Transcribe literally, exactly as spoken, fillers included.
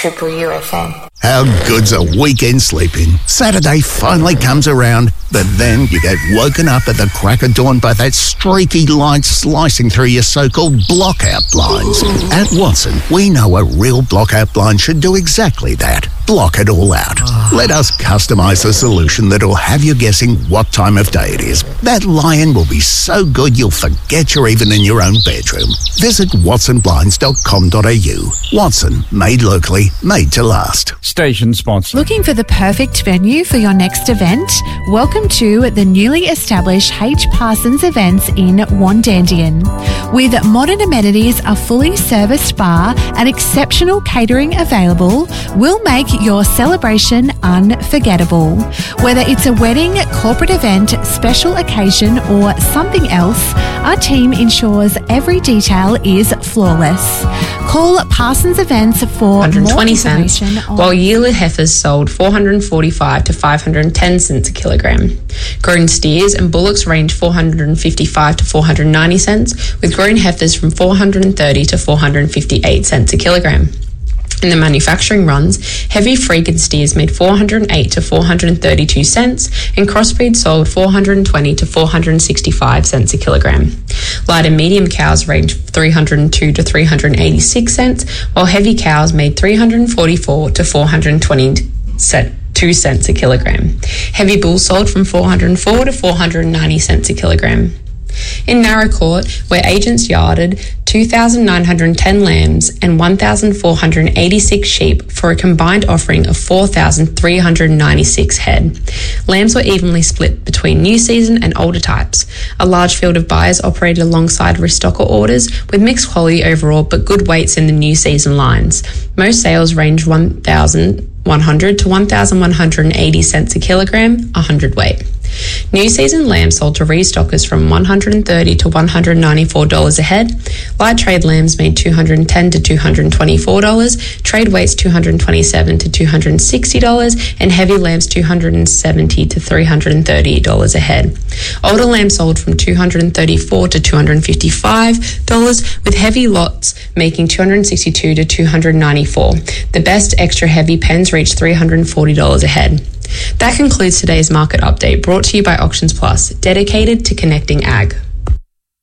Triple U F M. How good's a weekend sleeping? Saturday finally comes around, but then you get woken up at the crack of dawn by that streaky light slicing through your so-called blockout blinds. At Watson, we know a real blockout blind should do exactly that. Block it all out. Let us customise the solution that'll have you guessing what time of day it is. That lion will be so good you'll forget you're even in your own bedroom. Visit watson blinds dot com dot a u. Watson, made locally, made to last. Station sponsor. Looking for the perfect venue for your next event? Welcome to the newly established H. Parsons Events in Wandandian. With modern amenities, a fully serviced bar and exceptional catering available, we'll make your celebration unforgettable. Whether it's a wedding, corporate event, special occasion or something else, our team ensures every detail is flawless. Call Parsons Events for one hundred twenty more cents, information on while yearly heifers sold four hundred forty-five to five hundred ten cents a kilogram. Grown steers and bullocks range four hundred fifty-five to four hundred ninety cents, with grown heifers from four hundred thirty to four hundred fifty-eight cents a kilogram. In the manufacturing runs, heavy freaking steers made four hundred eight to four hundred thirty-two cents, and crossbreed sold four hundred twenty to four hundred sixty-five cents a kilogram. Light and medium cows range three hundred two to three hundred eighty-six cents, while heavy cows made three hundred forty-four to four hundred twenty-two cents a kilogram. Heavy bulls sold from four hundred four to four hundred ninety cents a kilogram. In Narra Court, where agents yarded two thousand nine hundred ten lambs and one thousand four hundred eighty-six sheep for a combined offering of four thousand three hundred ninety-six head. Lambs were evenly split between new season and older types. A large field of buyers operated alongside restocker orders with mixed quality overall but good weights in the new season lines. Most sales ranged one thousand one hundred to one thousand one hundred eighty cents a kilogram, one hundred weight. New season lambs sold to restockers from one hundred thirty to one hundred ninety-four dollars a head. Light trade lambs made two hundred ten to two hundred twenty-four dollars, trade weights two hundred twenty-seven to two hundred sixty dollars, and heavy lambs two hundred seventy to three hundred thirty dollars a head. Older lambs sold from two hundred thirty-four to two hundred fifty-five dollars, with heavy lots making two hundred sixty-two to two hundred ninety-four dollars. The best extra heavy pens reached three hundred forty dollars a head. That concludes today's market update, brought to you by Auctions Plus, dedicated to connecting ag.